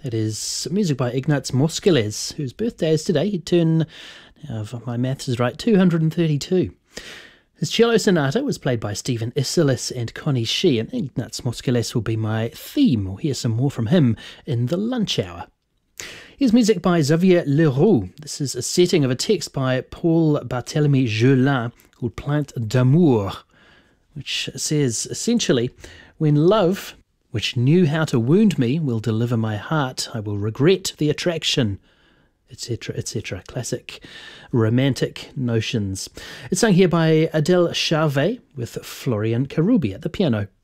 It is music by Ignaz Moscheles, whose birthday is today. He'd turn, if my maths is right, 232. His cello sonata was played by Stephen Isserlis and Connie Shee, and Ignaz Moscheles will be my theme. We'll hear some more from him in the lunch hour. Here's music by Xavier Leroux. This is a setting of a text by Paul Barthélemy Jeulin called Plainte d'amour, which says, essentially, when love, which knew how to wound me, will deliver my heart, I will regret the attraction, etc., etc. Classic romantic notions. It's sung here by Adèle Charvet with Florian Karoubi at the piano.